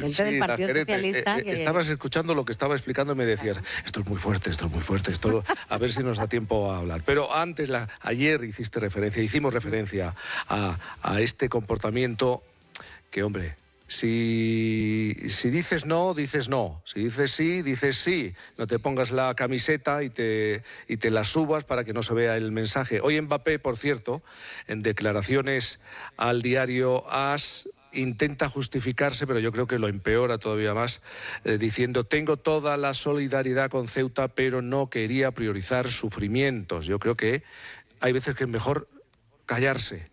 gente del Partido Socialista... Estabas escuchando lo que estaba explicando y me decías, esto es muy fuerte, esto a ver si nos da tiempo a hablar. Pero antes, ayer hicimos referencia a este comportamiento que, hombre... Si dices no, dices no. Si dices sí, dices sí. No te pongas la camiseta y te la subas para que no se vea el mensaje. Hoy Mbappé, por cierto, en declaraciones al diario AS, intenta justificarse, pero yo creo que lo empeora todavía más, diciendo: tengo toda la solidaridad con Ceuta, pero no quería priorizar sufrimientos. Yo creo que hay veces que es mejor callarse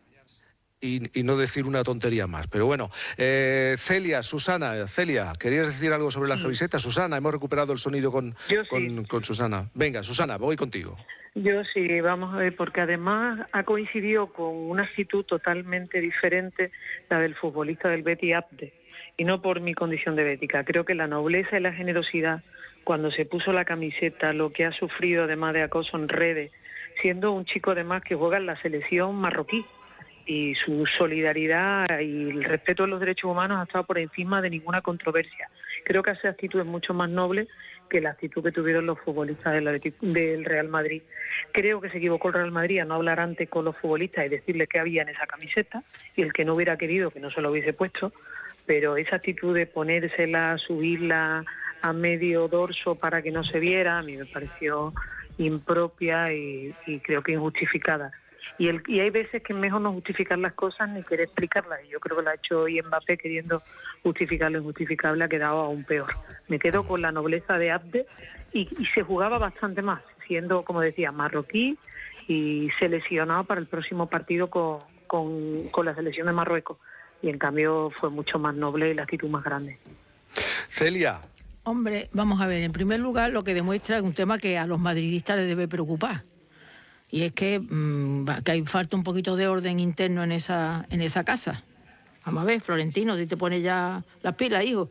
y no decir una tontería más. Pero bueno, Celia, ¿querías decir algo sobre la camiseta? Susana, hemos recuperado el sonido con Susana. Venga, Susana, voy contigo. Yo sí, vamos a ver, porque además ha coincidido con una actitud totalmente diferente, la del futbolista del Betis Abde, y no por mi condición de bética. Creo que la nobleza y la generosidad, cuando se puso la camiseta, lo que ha sufrido además de acoso en redes, siendo un chico además que juega en la selección marroquí, y su solidaridad y el respeto a los derechos humanos ha estado por encima de ninguna controversia. Creo que esa actitud es mucho más noble que la actitud que tuvieron los futbolistas del Real Madrid. Creo que se equivocó el Real Madrid a no hablar antes con los futbolistas y decirles qué había en esa camiseta, y el que no hubiera querido que no se lo hubiese puesto, pero esa actitud de ponérsela, subirla a medio dorso para que no se viera, a mí me pareció impropia y creo que injustificada. Y hay veces que es mejor no justificar las cosas ni querer explicarlas. Y yo creo que lo ha hecho hoy Mbappé, queriendo justificar lo injustificable, ha quedado aún peor. Me quedo con la nobleza de Abde y se jugaba bastante más, siendo, como decía, marroquí y seleccionado para el próximo partido con la selección de Marruecos. Y en cambio fue mucho más noble y la actitud más grande. Celia. Hombre, vamos a ver, en primer lugar lo que demuestra es un tema que a los madridistas les debe preocupar. Y es que hay falta un poquito de orden interno en esa casa. Vamos a ver, Florentino, si te pones ya las pilas, hijo.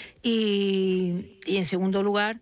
Y en segundo lugar,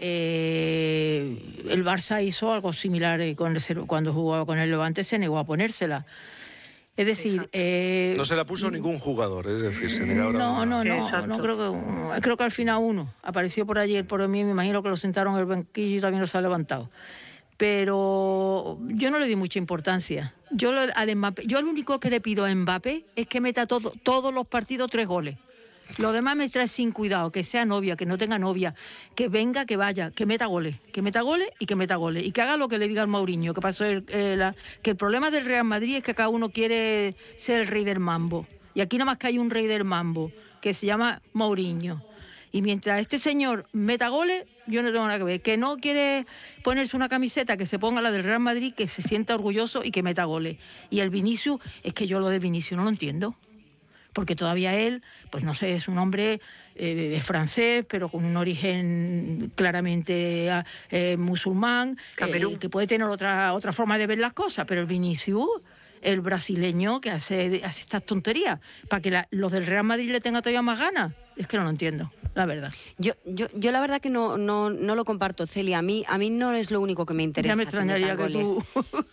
el Barça hizo algo similar cuando jugaba con el Levante, se negó a ponérsela. Es decir... no se la puso ningún jugador, es decir, se negaron... No, creo que al final uno apareció por allí, por mí me imagino que lo sentaron en el banquillo y también lo se ha levantado. Pero yo no le di mucha importancia. Yo lo único que le pido a Mbappé es que meta todos los partidos 3 goles. Lo demás me trae sin cuidado, que sea novia, que no tenga novia, que venga, que vaya, que meta goles y que meta goles y que haga lo que le diga al Mourinho. Que el problema del Real Madrid es que cada uno quiere ser el rey del mambo. Y aquí nada más que hay un rey del mambo, que se llama Mourinho. Y mientras este señor meta goles, yo no tengo nada que ver. Que no quiere ponerse una camiseta, que se ponga la del Real Madrid, que se sienta orgulloso y que meta goles. Y el Vinicius, es que yo lo de Vinicius no lo entiendo. Porque todavía él, pues no sé, es un hombre francés, pero con un origen claramente musulmán, que puede tener otra forma de ver las cosas. Pero el Vinicius, el brasileño, que hace estas tonterías, para que los del Real Madrid le tengan todavía más ganas, es que no lo entiendo. La verdad. Yo la verdad que no lo comparto, Celia. A mí no es lo único que me interesa. Ya me extrañaría que tú...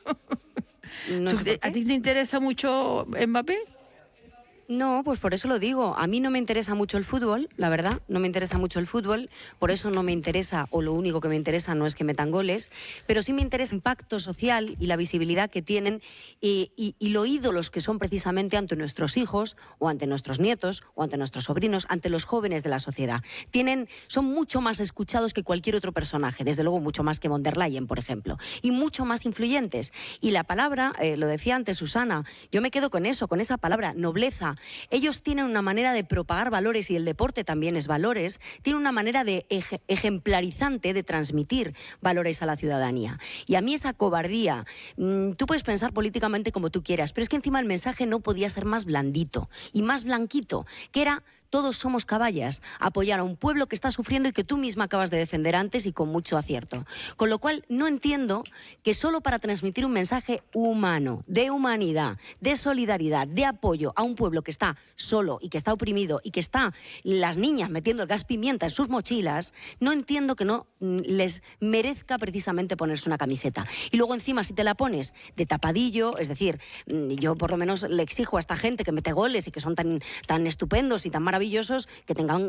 ¿A ti te interesa mucho Mbappé? No, pues por eso lo digo. A mí no me interesa mucho el fútbol, la verdad. No me interesa mucho el fútbol. Por eso no me interesa, o lo único que me interesa no es que metan goles, pero sí me interesa el impacto social y la visibilidad que tienen y lo ídolos que son precisamente ante nuestros hijos, o ante nuestros nietos, o ante nuestros sobrinos, ante los jóvenes de la sociedad. Son mucho más escuchados que cualquier otro personaje, desde luego mucho más que von der Leyen, por ejemplo, y mucho más influyentes. Y la palabra, lo decía antes Susana, yo me quedo con eso, con esa palabra, nobleza. Ellos tienen una manera de propagar valores, y el deporte también es valores, tienen una manera de ejemplarizante de transmitir valores a la ciudadanía. Y a mí esa cobardía, tú puedes pensar políticamente como tú quieras, pero es que encima el mensaje no podía ser más blandito y más blanquito, que era: todos somos caballas, apoyar a un pueblo que está sufriendo y que tú misma acabas de defender antes y con mucho acierto. Con lo cual no entiendo que solo para transmitir un mensaje humano, de humanidad, de solidaridad, de apoyo a un pueblo que está solo y que está oprimido y que está las niñas metiendo el gas pimienta en sus mochilas, no entiendo que no les merezca precisamente ponerse una camiseta. Y luego encima si te la pones de tapadillo, es decir, yo por lo menos le exijo a esta gente que mete goles y que son tan estupendos y tan maravillosos, que tengan